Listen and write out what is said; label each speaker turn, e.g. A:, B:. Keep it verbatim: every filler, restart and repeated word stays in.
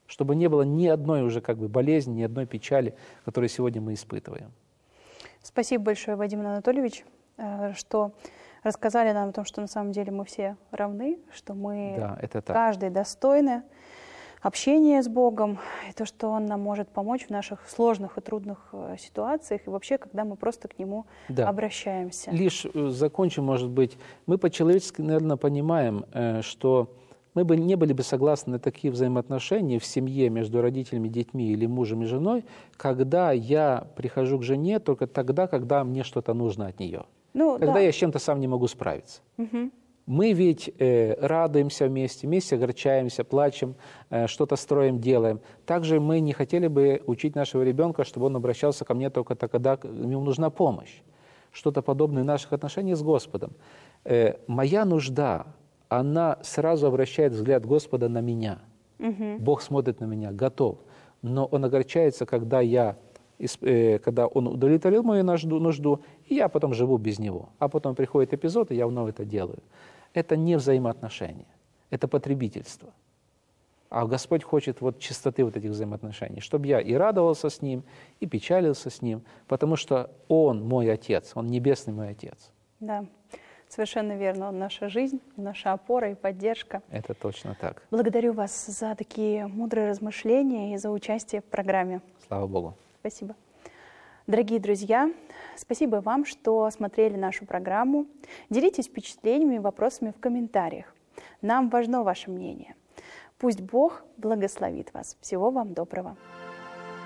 A: чтобы не было ни одной уже как бы болезни, ни одной печали, которую сегодня мы испытываем.
B: Спасибо большое, Вадим Анатольевич, что рассказали нам о том, что на самом деле мы все равны, что мы
A: да, это так.
B: каждый достойны общения с Богом, и то, что Он нам может помочь в наших сложных и трудных ситуациях, и вообще, когда мы просто к Нему да. обращаемся.
A: Лишь закончим, может быть, мы по-человечески, наверное, понимаем, что мы бы не были бы согласны на такие взаимоотношения в семье между родителями, детьми или мужем и женой, когда я прихожу к жене только тогда, когда мне что-то нужно от нее. Ну, когда да. я с чем-то сам не могу справиться. Угу. Мы ведь э, радуемся вместе, вместе огорчаемся, плачем, э, что-то строим, делаем. Также мы не хотели бы учить нашего ребенка, чтобы он обращался ко мне только тогда, когда ему нужна помощь. Что-то подобное в наших отношениях с Господом. Э, моя нужда, она сразу обращает взгляд Господа на меня. Угу. Бог смотрит на меня, готов. Но Он огорчается, когда, я, э, когда Он удовлетворил мою нужду, нужду, и я потом живу без Него. А потом приходит эпизод, и я вновь это делаю. Это не взаимоотношения, это потребительство. А Господь хочет вот чистоты вот этих взаимоотношений, чтобы я и радовался с Ним, и печалился с Ним, потому что Он мой Отец, Он небесный мой Отец.
B: Да, совершенно верно. Он наша жизнь, наша опора и поддержка.
A: Это точно так.
B: Благодарю вас за такие мудрые размышления и за участие в программе.
A: Слава Богу.
B: Спасибо. Дорогие друзья, спасибо вам, что смотрели нашу программу. Делитесь впечатлениями и вопросами в комментариях. Нам важно ваше мнение. Пусть Бог благословит вас. Всего вам доброго.